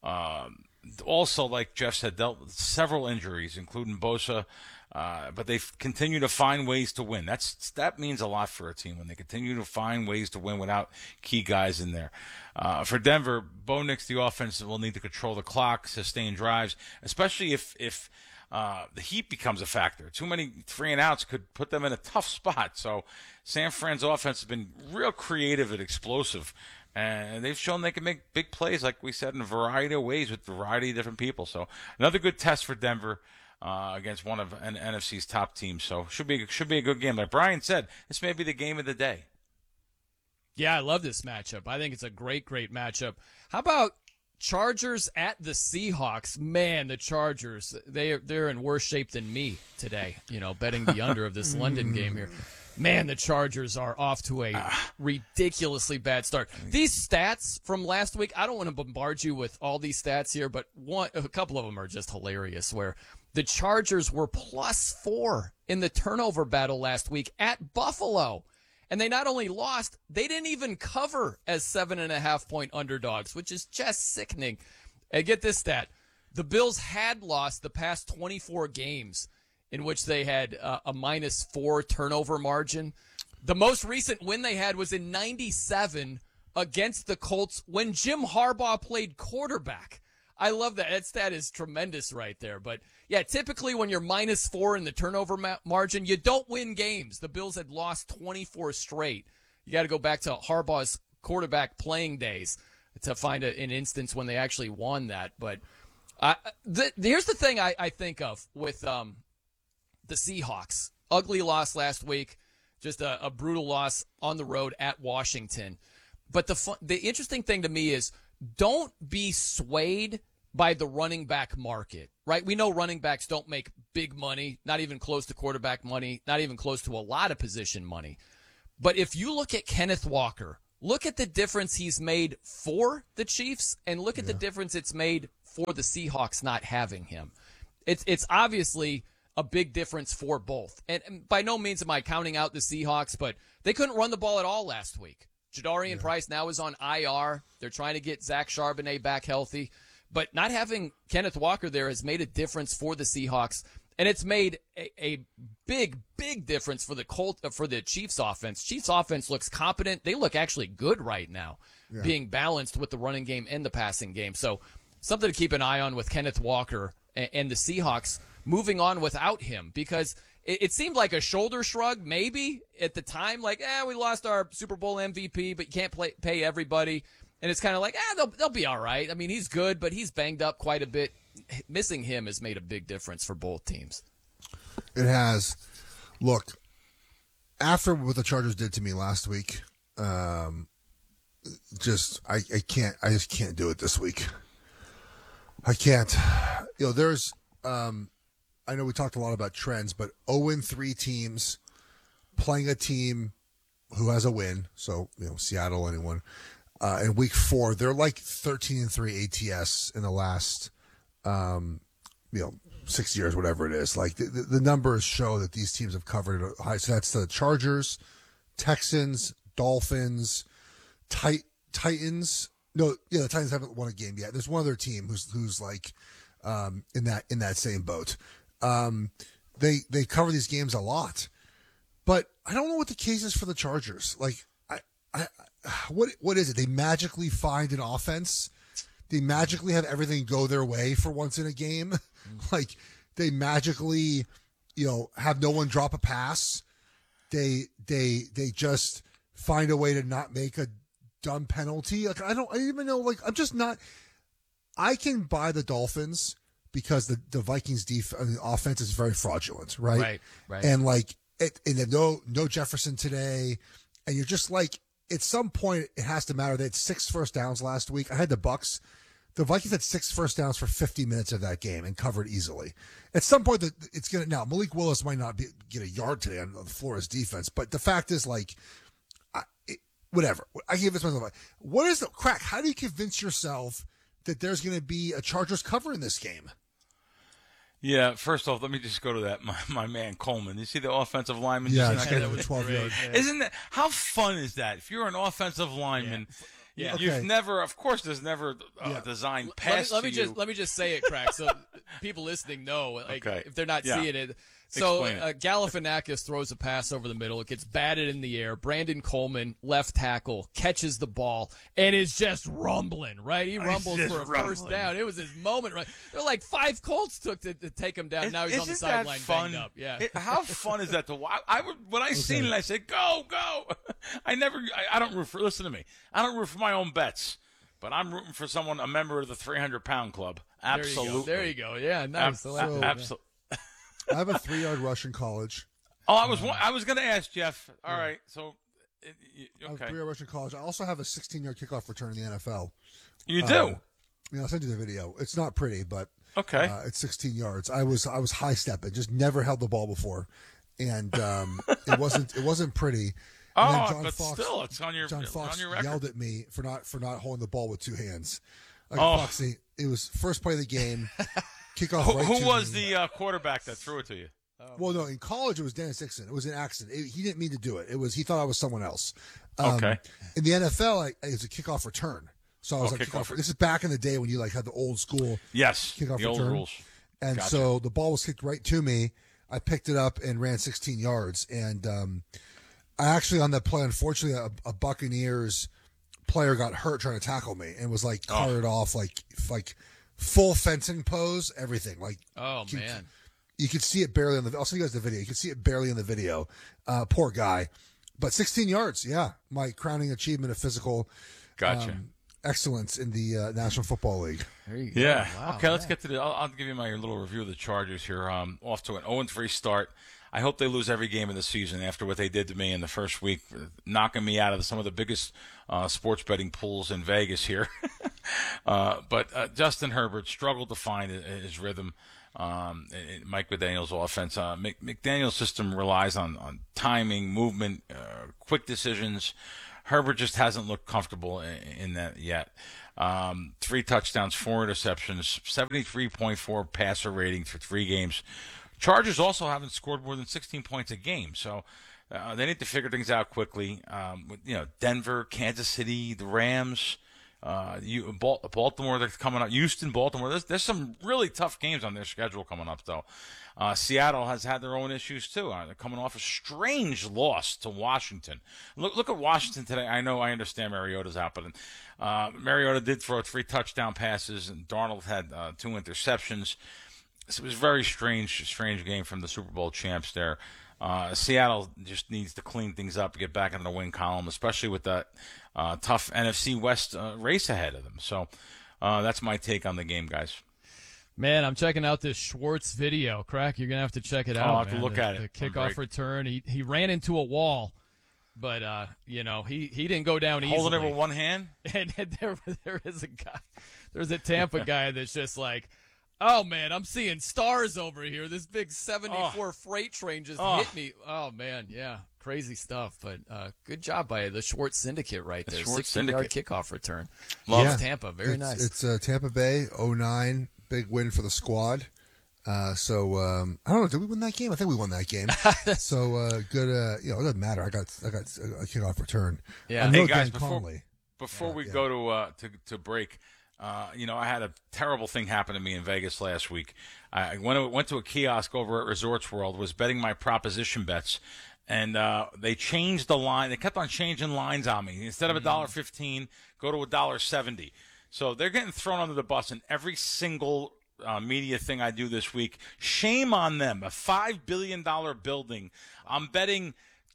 Also, like Jeff said, dealt with several injuries, including Bosa, but they've continued to find ways to win. That means a lot for a team when they continue to find ways to win without key guys in there. For Denver, Bo Nix, the offense will need to control the clock, sustain drives, especially if the heat becomes a factor. Too many 3-and-outs could put them in a tough spot. So San Fran's offense has been real creative and explosive. And they've shown they can make big plays, like we said, in a variety of ways with a variety of different people. So another good test for Denver against one of NFC's top teams. So should be a good game. Like Brian said, this may be the game of the day. Yeah, I love this matchup. I think it's a great matchup. How about Chargers at the Seahawks? Man, the Chargers, they're in worse shape than me today, betting the under of this London game here. Man, the Chargers are off to a ridiculously bad start. These stats from last week, I don't want to bombard you with all these stats here, but a couple of them are just hilarious, where the Chargers were +4 in the turnover battle last week at Buffalo. And they not only lost, they didn't even cover as 7.5-point underdogs, which is just sickening. And get this stat. The Bills had lost the past 24 games in which they had a -4 turnover margin. The most recent win they had was in 97 against the Colts when Jim Harbaugh played quarterback. I love that. That stat is tremendous right there. But, yeah, typically when you're -4 in the turnover margin, you don't win games. The Bills had lost 24 straight. You got to go back to Harbaugh's quarterback playing days to find an instance when they actually won that. But here's the thing I think of with the Seahawks. Ugly loss last week, just a brutal loss on the road at Washington. But the interesting thing to me is don't be swayed by the running back market, right? We know running backs don't make big money, not even close to quarterback money, not even close to a lot of position money. But if you look at Kenneth Walker, look at the difference he's made for the Chiefs, and look at the difference it's made for the Seahawks not having him. It's obviously a big difference for both. And by no means am I counting out the Seahawks, but they couldn't run the ball at all last week. Jadarian Price now is on IR. They're trying to get Zach Charbonnet back healthy. But not having Kenneth Walker there has made a difference for the Seahawks, and it's made a big, big difference for the Chiefs offense. Chiefs offense looks competent. They look actually good right now, being balanced with the running game and the passing game. So something to keep an eye on with Kenneth Walker and the Seahawks moving on without him, because it seemed like a shoulder shrug maybe at the time, like, we lost our Super Bowl MVP, but you can't pay everybody. And it's kind of like, they'll be all right. I mean, he's good, but he's banged up quite a bit. Missing him has made a big difference for both teams. It has. Look, after what the Chargers did to me last week, I just can't do it this week. I can't. There's I know we talked a lot about trends, but 0-3 teams playing a team who has a win. So, Seattle, anyone. In week 4, they're like 13-3 ATS in the last, 6 years, whatever it is. Like the numbers show that these teams have covered it high. So that's the Chargers, Texans, Dolphins, Titans. No, the Titans haven't won a game yet. There's one other team who's like in that same boat. They cover these games a lot, but I don't know what the case is for the Chargers. Like what is it? They magically find an offense. They magically have everything go their way for once in a game. Like they magically, have no one drop a pass. They just find a way to not make a dumb penalty. Like I don't even know. Like I'm just not. I can buy the Dolphins because the Vikings offense is very fraudulent, right? Right. And like and no Jefferson today, and you're just like. At some point, it has to matter. They had 6 first downs last week. I had the Bucks. The Vikings had 6 first downs for 50 minutes of that game and covered easily. At some point, it's going to now. Malik Willis might not get a yard today on the Flores defense, but the fact is, like, whatever. I give this myself. What is the crack? How do you convince yourself that there's going to be a Chargers cover in this game? Yeah, first off, let me just go to that. My man Coleman. You see the offensive lineman? Yeah, that was 12 yards. Isn't that how fun is that? If you're an offensive lineman, you've never, of course, there's never a design pass. Let me just say it, Crack, so people listening know, if they're not seeing it. So Galifianakis throws a pass over the middle. It gets batted in the air. Brandon Coleman, left tackle, catches the ball and is just rumbling, right? He rumbles for a first down. It was his moment, right? They're like 5 Colts took to take him down. Now he's on the sideline banged up. Yeah. How fun is that to watch? When I seen it, I said, go. I don't root for, listen to me. I don't root for my own bets. But I'm rooting for someone, a member of the 300-pound club. Absolutely. There you go. Yeah, nice. Absolutely. I have a 3-yard rush in college. Oh, I was going to ask Jeff. All right, so I have a 3-yard rush in college. I also have a 16-yard kickoff return in the NFL. You do? I'll send you the video. It's not pretty, but okay. It's 16 yards. I was high stepping, just never held the ball before, and it wasn't pretty. But still, it's on your John Fox on your record. Yelled at me for not holding the ball with 2 hands. Like Foxy, it was first play of the game. Kickoff. Who was the quarterback that threw it to you? Well, no, in college it was Dennis Dixon. It was an accident. He didn't mean to do it. He thought I was someone else. Okay. In the NFL, it was a kickoff return. So I was kickoff. This is back in the day when you had the old school. Yes. Kickoff the return. Old rules. And gotcha. So the ball was kicked right to me. I picked it up and ran 16 yards. And I actually on that play, unfortunately, a Buccaneers player got hurt trying to tackle me and was carted off like full fencing pose, everything. Like, oh man, you could see it barely on the. I'll send you guys the video. You can see it barely in the video. Poor guy, but 16 yards. Yeah, my crowning achievement of physical. Gotcha. Excellence in the National Football League. There you go. Yeah. Wow, okay, let's get to the. I'll give you my little review of the Chargers here. Off to an 0-3 start. I hope they lose every game of the season after what they did to me in the first week, knocking me out of some of the biggest sports betting pools in Vegas here. But Justin Herbert struggled to find his rhythm. Mike McDaniel's offense. McDaniel's system relies on timing, movement, quick decisions. Herbert just hasn't looked comfortable in that yet. 3 touchdowns, 4 interceptions, 73.4 passer rating for 3 games. Chargers also haven't scored more than 16 points a game, so they need to figure things out quickly. Denver, Kansas City, the Rams, Baltimore, they're coming up. Houston, Baltimore. There's some really tough games on their schedule coming up, though. Seattle has had their own issues, too. They're coming off a strange loss to Washington. Look at Washington today. I understand Mariota's out, but Mariota did throw 3 touchdown passes, and Darnold had 2 interceptions. So it was a very strange game from the Super Bowl champs there. Seattle just needs to clean things up, get back in the win column, especially with that tough NFC West race ahead of them. So that's my take on the game, guys. Man, I'm checking out this Schwartz video. Crack, you're going to have to check it out. I'll have to look at it. The kickoff return. He ran into a wall, but, he didn't go down easily. Holding it with one hand? And there is a guy. There's a Tampa guy that's just like, oh, man, I'm seeing stars over here. This big 74 freight train just hit me. Oh, man, yeah, crazy stuff. But good job by the Schwartz Syndicate right there. 60-yard kickoff return. Loves Tampa. Very nice. It's Tampa Bay, 0-9. Big win for the squad. I don't know. Did we win that game? I think we won that game. So good. It doesn't matter. I got a kickoff return. Yeah. Hey guys, before we go to break, I had a terrible thing happen to me in Vegas last week. I went to a kiosk over at Resorts World. Was betting my proposition bets, and they changed the line. They kept on changing lines on me. Instead of $1.15, go to $1.70. So they're getting thrown under the bus in every single media thing I do this week. Shame on them. A $5 billion building. I'm betting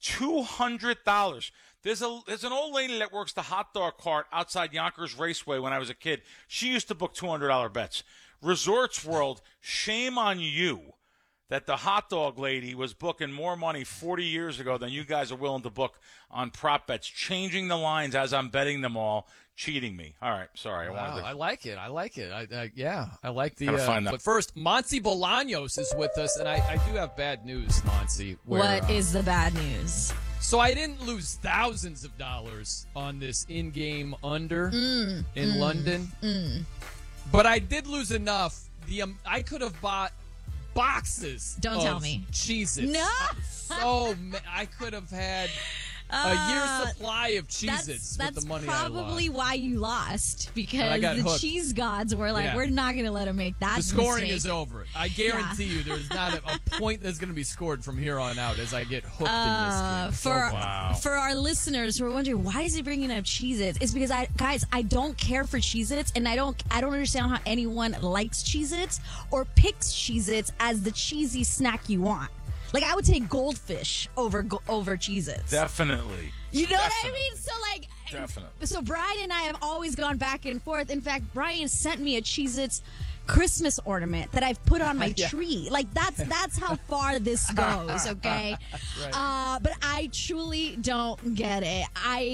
$200. There's an old lady that works the hot dog cart outside Yonkers Raceway when I was a kid. She used to book $200 bets. Resorts World, shame on you that the hot dog lady was booking more money 40 years ago than you guys are willing to book on prop bets, changing the lines as I'm betting them all. Cheating me. All right, sorry. I like it. I like it. I like the. But first, Monty Bolaños is with us, and I do have bad news, Monty. What is the bad news? So I didn't lose thousands of dollars on this in-game under in London, but I did lose enough. I could have bought boxes. Don't tell me. Cheez-Its. No. So I could have had a year's supply of Cheez-Its with the money I lost. That's probably why you lost, because the hooked. Cheese gods were like, we're not going to let him make that mistake. The scoring is over. I guarantee you there's not a point that's going to be scored from here on out as I get hooked in this game. For our listeners who are wondering, why is he bringing up Cheez-Its? It's because, I don't care for Cheez-Its, and I don't understand how anyone likes Cheez-Its or picks Cheez-Its as the cheesy snack you want. Like, I would take Goldfish over Cheez-Its. Definitely. You know what I mean? So, Definitely. So Brian and I have always gone back and forth. In fact, Brian sent me a Cheez-Its Christmas ornament that I've put on my tree. Like, that's how far this goes, okay? Right. But I truly don't get it.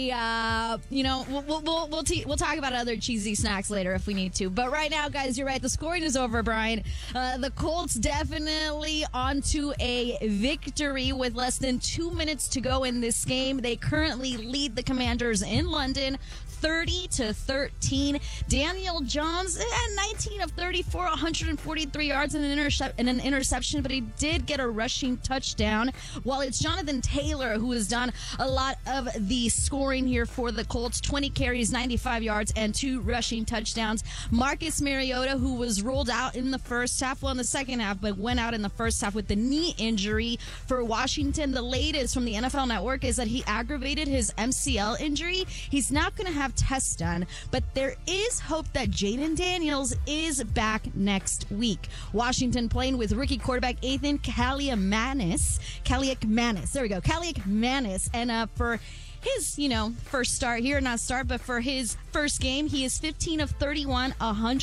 We'll talk about other cheesy snacks later if we need to. But right now, guys, you're right. The scoring is over, Brian. The Colts definitely onto a victory with less than 2 minutes to go in this game. They currently lead the Commanders in London 30-13. Daniel Jones, 19 of 30 for 143 yards and an interception, but he did get a rushing touchdown. While it's Jonathan Taylor who has done a lot of the scoring here for the Colts, 20 carries, 95 yards, and 2 rushing touchdowns. Marcus Mariota, who was ruled out in the first half, well, in the second half, but went out in the first half with the knee injury for Washington. The latest from the NFL Network is that he aggravated his MCL injury. He's not going to have tests done, but there is hope that Jaden Daniels is back next week. Washington playing with rookie quarterback Ethan Kaliakmanis. There we go. Kaliakmanis. And for his, first start here, not start, but for his first game, he is 15 of 31,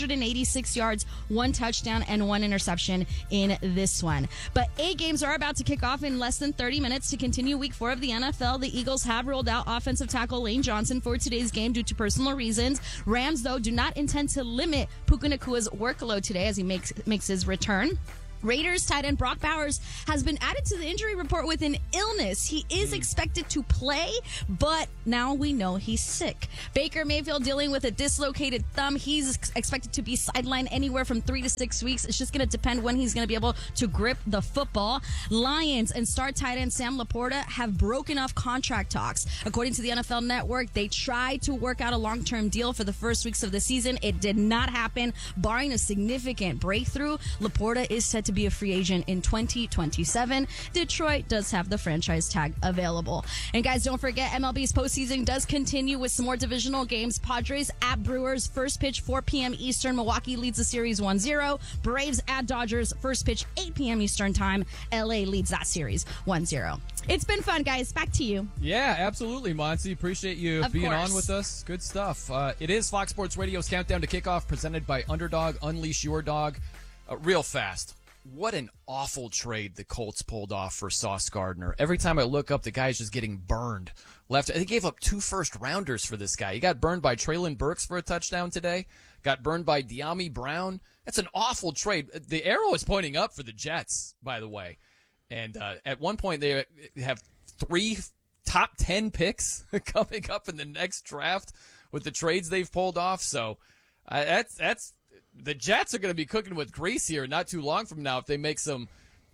186 yards, 1 touchdown, and 1 interception in this one. But 8 games are about to kick off in less than 30 minutes to continue week 4 of the NFL. The Eagles have ruled out offensive tackle Lane Johnson for today's game due to personal reasons. Rams, though, do not intend to limit Puka Nakua's workload today as he makes his return. Raiders tight end Brock Bowers has been added to the injury report with an illness. He is expected to play, but now we know he's sick. Baker Mayfield dealing with a dislocated thumb. He's expected to be sidelined anywhere from 3 to 6 weeks. It's just going to depend when he's going to be able to grip the football. Lions and star tight end Sam Laporta have broken off contract talks. According to the NFL Network, they tried to work out a long-term deal for the first weeks of the season. It did not happen. Barring a significant breakthrough, Laporta is set to be a free agent in 2027. Detroit does have the franchise tag available. And guys, don't forget, MLB's postseason does continue with some more divisional games. Padres at Brewers, first pitch 4 p.m. Eastern. Milwaukee leads the series 1-0. Braves at Dodgers, first pitch 8 p.m. Eastern time. LA leads that series 1-0. It's been fun, guys. Back to you. Yeah, absolutely, Monty. Appreciate you being on with us. Good stuff. It is Fox Sports Radio's Countdown to Kickoff, presented by Underdog. Unleash your dog. Real fast. What an awful trade the Colts pulled off for Sauce Gardner. Every time I look up, the guy's just getting burned. They gave up 2 first-rounders for this guy. He got burned by Treylon Burks for a touchdown today. Got burned by De'Ami Brown. That's an awful trade. The arrow is pointing up for the Jets, by the way. And at one point, they have 3 top 10 picks coming up in the next draft with the trades they've pulled off. So that's the Jets are going to be cooking with grease here not too long from now if they make some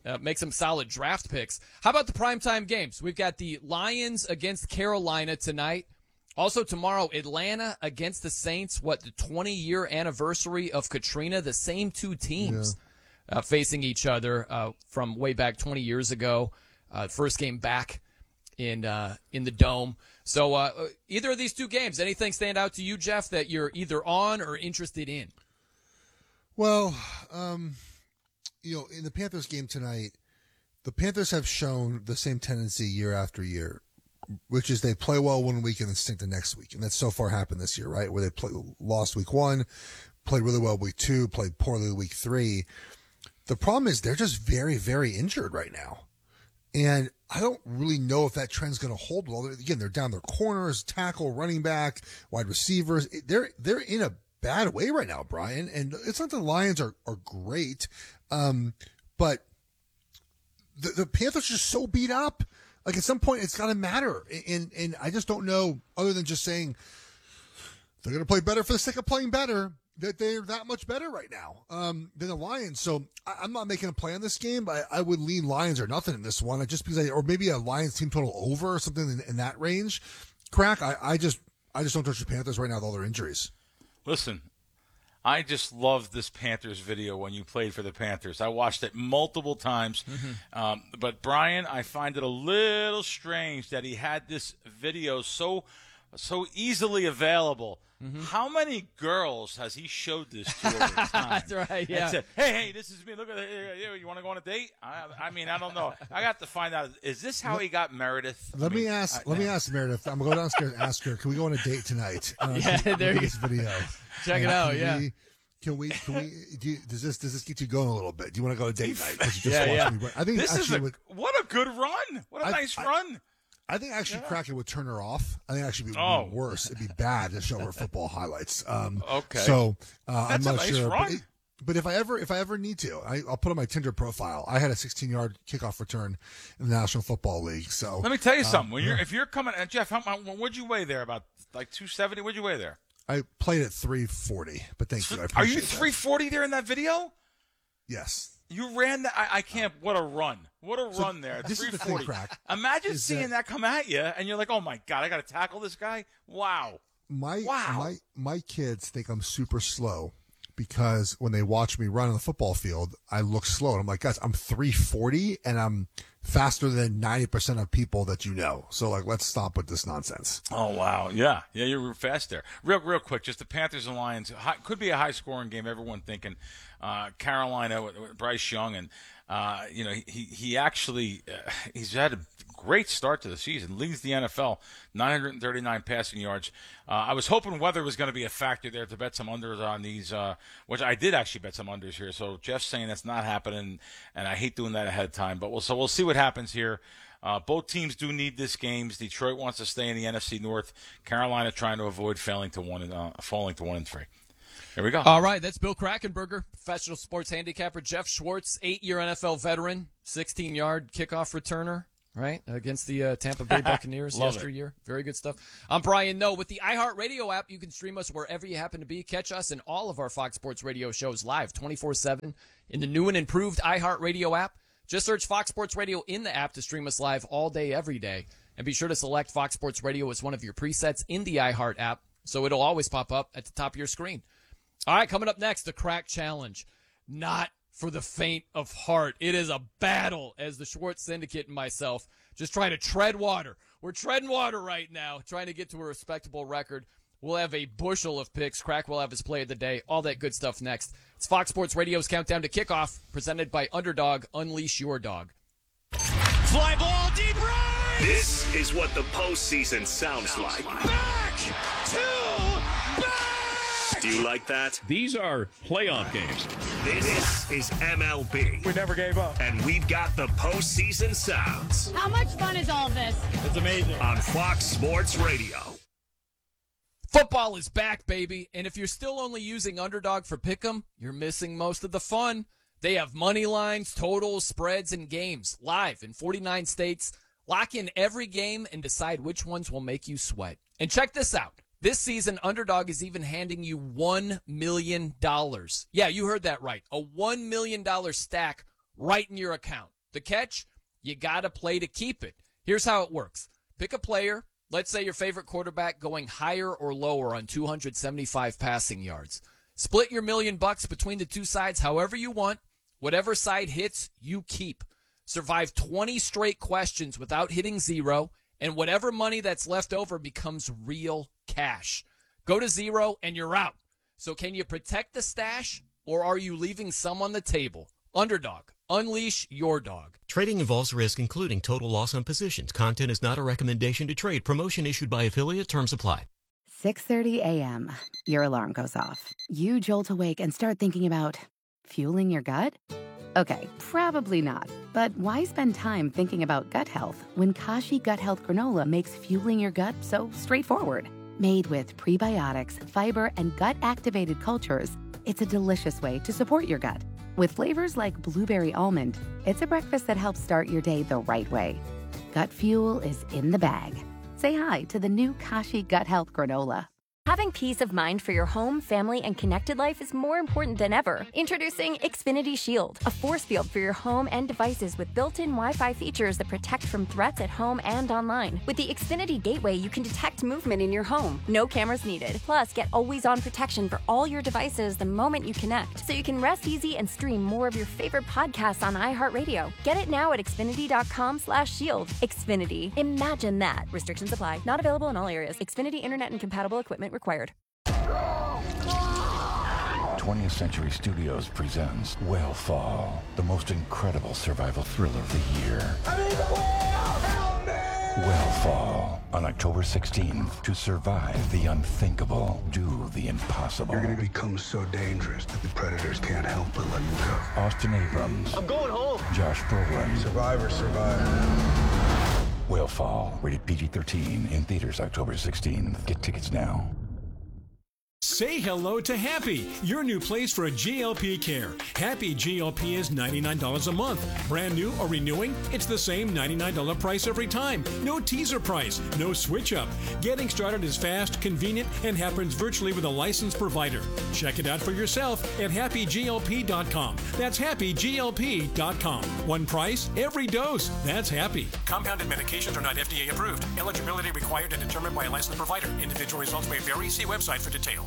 solid draft picks. How about the primetime games? We've got the Lions against Carolina tonight. Also tomorrow, Atlanta against the Saints. The 20-year anniversary of Katrina. The same 2 teams facing each other from way back 20 years ago. First game back in the Dome. So either of these 2 games, anything stand out to you, Jeff, that you're either on or interested in? Well, in the Panthers game tonight, the Panthers have shown the same tendency year after year, which is they play well one week and then stink the next week. And that's so far happened this year, right? Where they lost week 1, played really well week 2, played poorly week 3. The problem is they're just very, very injured right now. And I don't really know if that trend's going to hold well. Again, they're down their corners, tackle, running back, wide receivers. They're in a bad way right now, Brian. And it's not the Lions are great, but the Panthers are just so beat up. Like at some point, it's got to matter. And I just don't know, other than just saying they're going to play better for the sake of playing better, that they're that much better right now than the Lions. So I'm not making a play on this game, but I would lean Lions or nothing in this one, just because or maybe a Lions team total over or something in that range. Crack. I just don't trust the Panthers right now with all their injuries. Listen, I just loved this Panthers video when you played for the Panthers. I watched it multiple times. But, Brian, I find it a little strange that he had this video so easily available. How many girls has he showed this to over time? That's right, yeah. Said, hey, this is me. Look at it. You want to go on a date? I mean, I don't know. I got to find out. Is this how he got Meredith? Let me ask Meredith. I'm going to go downstairs and ask her, can we go on a date tonight? There you this video. Check it out, Can we does this get you going a little bit? Do you want to go to date night? I think this is what a good run. What a nice run. I think actually Kraken would turn her off. I think actually it'd be worse. It'd be bad to show her football highlights. Okay. So that's I'm not a nice sure. Run. But if I ever need to, I'll put on my Tinder profile. I had a 16-yard kickoff return in the National Football League. So let me tell you something. If you're coming, Jeff, what'd you weigh there? About like 270? What'd you weigh there? I played at 340, but thank you. I Are you appreciate that. 340 there in that video? Yes. You ran that. I can't. What a run. What a run there. This is the thing, Crack. Imagine seeing that come at you, and you're like, oh, my God, I got to tackle this guy? Wow. My kids think I'm super slow because when they watch me run on the football field, I look slow. And I'm like, guys, I'm 340 and I'm faster than 90% of people that you know. So, like, let's stop with this nonsense. Oh, wow. Yeah, you were fast there. Real quick, just the Panthers and Lions. Could be a high-scoring game, everyone thinking. Carolina with Bryce Young, and, he actually he's had a great start to the season. Leads the NFL, 939 passing yards. I was hoping weather was going to be a factor there to bet some unders on these, which I did actually bet some unders here. So Jeff's saying that's not happening, and I hate doing that ahead of time. But we'll see what happens here. Both teams do need this game. Detroit wants to stay in the NFC North. Carolina trying to avoid falling to 1-3. Here we go. All right, that's Bill Krackenberger, professional sports handicapper. Jeff Schwartz, 8-year NFL veteran, 16-yard kickoff returner, right, against the Tampa Bay Buccaneers yesteryear. Very good stuff. I'm Brian Noe. With the iHeartRadio app, you can stream us wherever you happen to be. Catch us and all of our Fox Sports Radio shows live 24/7 in the new and improved iHeartRadio app. Just search Fox Sports Radio in the app to stream us live all day, every day. And be sure to select Fox Sports Radio as one of your presets in the iHeart app, so it'll always pop up at the top of your screen. All right, coming up next, the Crack Challenge. Not for the faint of heart. It is a battle as the Schwartz Syndicate and myself just trying to tread water. We're treading water right now, trying to get to a respectable record. We'll have a bushel of picks. Crack will have his play of the day. All that good stuff next. It's Fox Sports Radio's Countdown to Kickoff, presented by Underdog. Unleash your dog. Fly ball deep right! This is what the postseason sounds like. Back to back! Do you like that? These are playoff games. This is MLB. We never gave up. And we've got the postseason sounds. How much fun is all this? It's amazing. On Fox Sports Radio. Football is back, baby. And if you're still only using Underdog for Pick'em, you're missing most of the fun. They have money lines, totals, spreads, and games live in 49 states. Lock in every game and decide which ones will make you sweat. And check this out. This season, Underdog is even handing you $1 million. Yeah, you heard that right. A $1 million stack right in your account. The catch? You got to play to keep it. Here's how it works. Pick a player. Let's say your favorite quarterback going higher or lower on 275 passing yards. Split your $1 million between the two sides however you want. Whatever side hits, you keep. Survive 20 straight questions without hitting zero, and whatever money that's left over becomes real cash. Go to zero and you're out. So can you protect the stash, or are you leaving some on the table? Underdog. Unleash your dog. Trading involves risk, including total loss on positions. Content is not a recommendation to trade. Promotion issued by affiliate. Terms apply. 6:30 a.m. Your alarm goes off. You jolt awake and start thinking about fueling your gut? Okay, probably not. But why spend time thinking about gut health when Kashi Gut Health Granola makes fueling your gut so straightforward? Made with prebiotics, fiber, and gut-activated cultures, it's a delicious way to support your gut. With flavors like blueberry almond, it's a breakfast that helps start your day the right way. Gut fuel is in the bag. Say hi to the new Kashi Gut Health Granola. Having peace of mind for your home, family, and connected life is more important than ever. Introducing Xfinity Shield, a force field for your home and devices with built-in Wi-Fi features that protect from threats at home and online. With the Xfinity Gateway, you can detect movement in your home. No cameras needed. Plus, get always-on protection for all your devices the moment you connect, so you can rest easy and stream more of your favorite podcasts on iHeartRadio. Get it now at Xfinity.com/shield. Xfinity. Imagine that. Restrictions apply. Not available in all areas. Xfinity Internet and compatible equipment required. 20th Century Studios presents Whale the most incredible survival thriller of the year. Whale on October 16th. To survive the unthinkable, do the impossible. You're going to become so dangerous that the predators can't help but let you go. Austin Abrams. I'm going home. Josh Brolin. Survivor. Whale, rated PG-13, in theaters October 16th. Get tickets now. Say hello to Happy, your new place for a GLP care. Happy GLP is $99 a month. Brand new or renewing, it's the same $99 price every time. No teaser price, no switch up. Getting started is fast, convenient, and happens virtually with a licensed provider. Check it out for yourself at happyglp.com. That's happyglp.com. One price, every dose. That's Happy. Compounded medications are not FDA approved. Eligibility required and determined by a licensed provider. Individual results may vary. See website for details.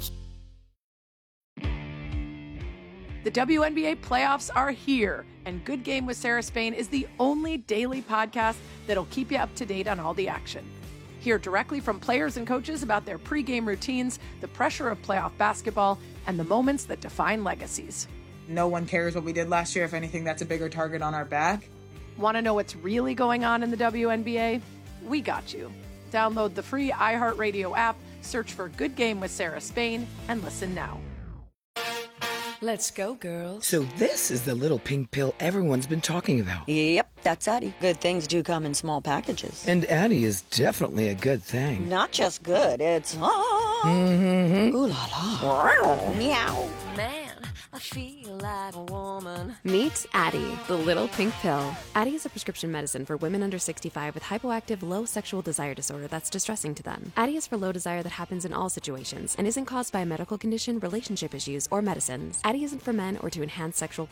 The WNBA playoffs are here, and Good Game with Sarah Spain is the only daily podcast that'll keep you up to date on all the action. Hear directly from players and coaches about their pregame routines, the pressure of playoff basketball, and the moments that define legacies. No one cares what we did last year. If anything, that's a bigger target on our back. Want to know what's really going on in the WNBA? We got you. Download the free iHeartRadio app, search for Good Game with Sarah Spain, and listen now. Let's go, girls. So this is the little pink pill everyone's been talking about. Yep, that's Addie. Good things do come in small packages. And Addie is definitely a good thing. Not just good, it's... Mm-hmm. Ooh la la. Meow. Man, I feel like a woman. Meet Addie, the little pink pill. Addie is a prescription medicine for women under 65 with hypoactive, low sexual desire disorder that's distressing to them. Addie is for low desire that happens in all situations and isn't caused by a medical condition, relationship issues, or medicines. Addie isn't for men or to enhance sexual